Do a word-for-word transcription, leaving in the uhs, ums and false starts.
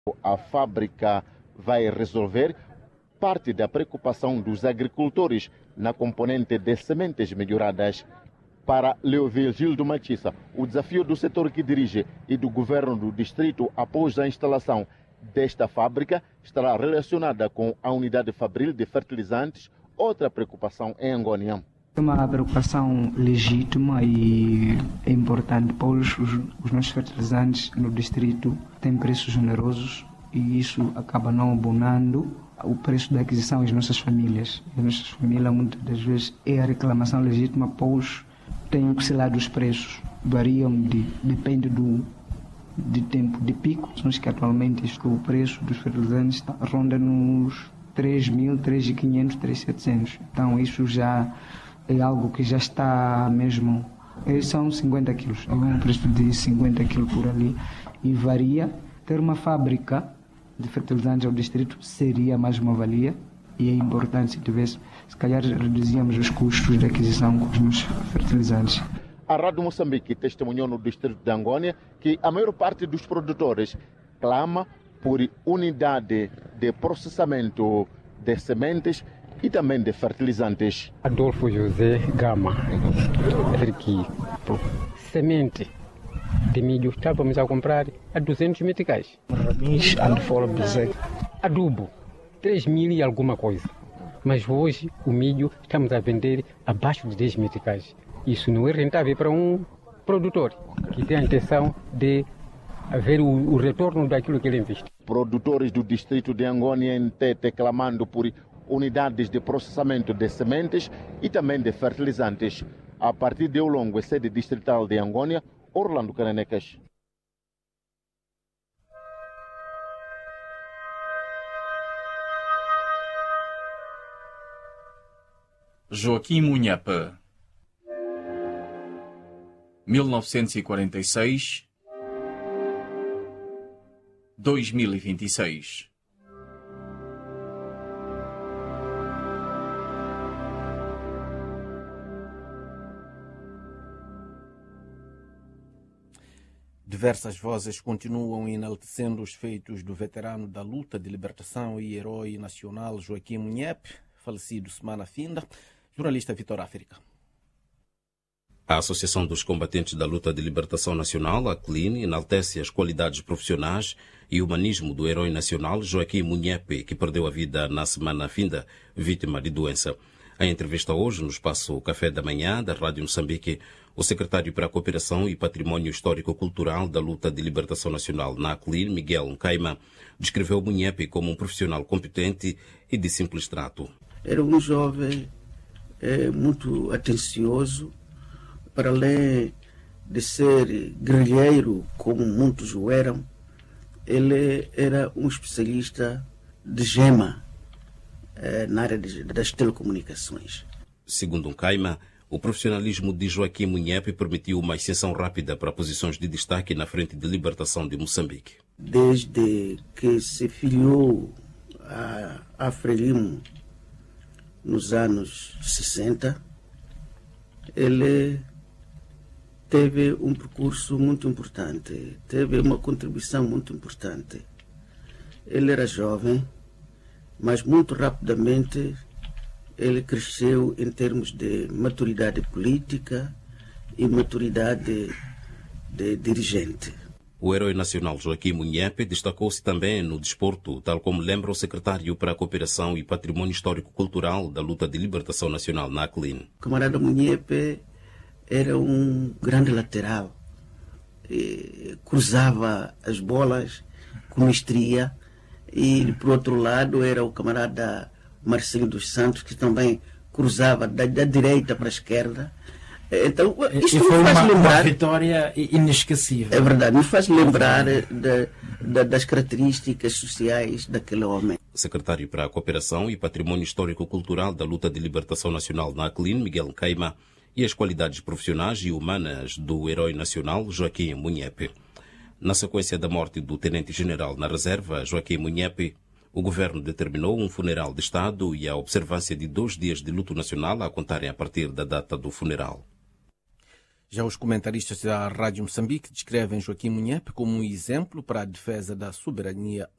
A fábrica vai resolver parte da preocupação dos agricultores na componente de sementes melhoradas. Para Leovigildo Machissa, o desafio do setor que dirige e do governo do distrito após a instalação desta fábrica estará relacionada com a unidade fabril de fertilizantes, outra preocupação em Angônia. É uma preocupação legítima e é importante, pois os, os nossos fertilizantes no distrito têm preços generosos e isso acaba não abonando o preço da aquisição às nossas famílias. As nossas famílias muitas das vezes é a reclamação legítima, pois têm oscilado os preços, variam, de, depende do de tempo de pico, são que atualmente o preço dos fertilizantes ronda nos três mil, três mil e quinhentos, três mil e setecentos. Então isso já é algo que já está mesmo, são cinquenta quilos, é um preço de cinquenta quilos por ali e varia. Ter uma fábrica de fertilizantes ao distrito seria mais uma valia e é importante se tivesse, se calhar reduzíamos os custos de aquisição com os meus fertilizantes. A Rádio Moçambique testemunhou no distrito de Angônia que a maior parte dos produtores clama por unidade de processamento de sementes e também de fertilizantes. Adolfo José Gama, aqui, semente de milho estávamos a comprar a duzentos meticais. Adubo, três mil e alguma coisa. Mas hoje o milho estamos a vender abaixo de dez meticais. Isso não é rentável para um produtor que tem a intenção de ver o, o retorno daquilo que ele investe. Produtores do distrito de Angônia em Tete clamando por unidades de processamento de sementes e também de fertilizantes. A partir de Olongo, sede distrital de Angônia, Orlando Cananecas. Joaquim Munhapa, mil novecentos e quarenta e seis a dois mil e vinte e seis. Diversas vozes continuam enaltecendo os feitos do veterano da luta de libertação e herói nacional Joaquim Munhap, falecido semana finda. Jornalista Vitor África. A Associação dos Combatentes da Luta de Libertação Nacional, a C L I N, enaltece as qualidades profissionais e humanismo do herói nacional Joaquim Munhap, que perdeu a vida na semana finda, vítima de doença. Em entrevista hoje, no espaço Café da Manhã da Rádio Moçambique, o secretário para a Cooperação e Património Histórico-Cultural da Luta de Libertação Nacional na C L I N, Miguel Nkaima, descreveu Munhap como um profissional competente e de simples trato. Era um jovem é, muito atencioso, para além de ser guerrilheiro, como muitos o eram, ele era um especialista de gema é, na área de, das telecomunicações. Segundo Nkaima, o profissionalismo de Joaquim Munhap permitiu uma ascensão rápida para posições de destaque na Frente de Libertação de Moçambique. Desde que se filiou a, a Frelimo nos anos sessenta, ele teve um percurso muito importante, teve uma contribuição muito importante. Ele era jovem, mas muito rapidamente ele cresceu em termos de maturidade política e maturidade de dirigente. O herói nacional Joaquim Munhap destacou-se também no desporto, tal como lembra o secretário para a Cooperação e Património Histórico-Cultural da Luta de Libertação Nacional na C L I N. O camarada Munhap era um grande lateral, e cruzava as bolas com mestria, e por outro lado era o camarada Marcinho dos Santos, que também cruzava da, da direita para a esquerda. Então, isto e foi me faz uma, lembrar, uma vitória inesquecível. É verdade, me faz lembrar de, de, das características sociais daquele homem. Secretário para a Cooperação e Património Histórico-Cultural da Luta de Libertação Nacional na C L I N, Miguel Nkaima, e as qualidades profissionais e humanas do herói nacional Joaquim Munhap. Na sequência da morte do tenente-general na reserva, Joaquim Munhap, o governo determinou um funeral de Estado e a observância de dois dias de luto nacional a contarem a partir da data do funeral. Já os comentaristas da Rádio Moçambique descrevem Joaquim Munhepe como um exemplo para a defesa da soberania